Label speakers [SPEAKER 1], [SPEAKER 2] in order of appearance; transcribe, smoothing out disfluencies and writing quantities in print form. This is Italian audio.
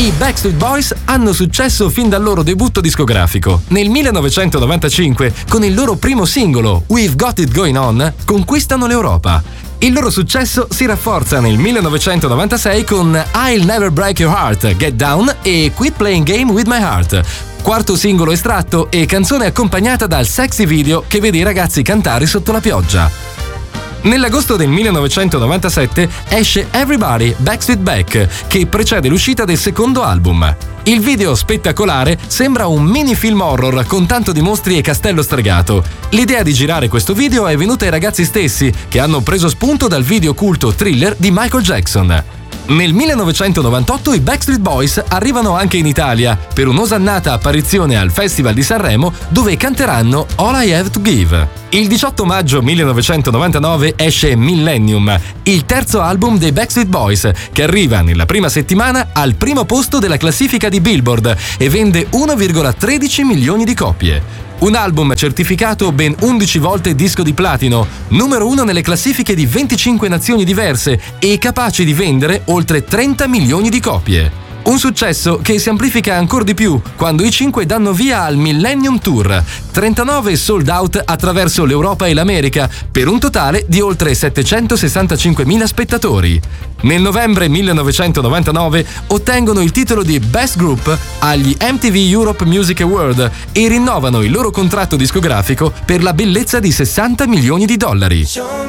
[SPEAKER 1] I Backstreet Boys hanno successo fin dal loro debutto discografico. Nel 1995, con il loro primo singolo, We've Got It Going On, conquistano l'Europa. Il loro successo si rafforza nel 1996 con I'll Never Break Your Heart, Get Down e Quit Playing Game With My Heart, quarto singolo estratto e canzone accompagnata dal sexy video che vede i ragazzi cantare sotto la pioggia. Nell'agosto del 1997 esce Everybody Backstreet Back, che precede l'uscita del secondo album. Il video spettacolare sembra un mini film horror con tanto di mostri e castello stregato. L'idea di girare questo video è venuta ai ragazzi stessi, che hanno preso spunto dal video culto Thriller di Michael Jackson. Nel 1998 i Backstreet Boys arrivano anche in Italia per un'osannata apparizione al Festival di Sanremo, dove canteranno All I Have to Give. Il 18 maggio 1999 esce Millennium, il terzo album dei Backstreet Boys, che arriva nella prima settimana al primo posto della classifica di Billboard e vende 1,13 milioni di copie. Un album certificato ben 11 volte disco di platino, numero 1 nelle classifiche di 25 nazioni diverse e capace di vendere oltre 30 milioni di copie. Un successo che si amplifica ancora di più quando i 5 danno via al Millennium Tour, 39 sold out attraverso l'Europa e l'America, per un totale di oltre 765.000 spettatori. Nel novembre 1999 ottengono il titolo di Best Group agli MTV Europe Music Award e rinnovano il loro contratto discografico per la bellezza di $60 milioni.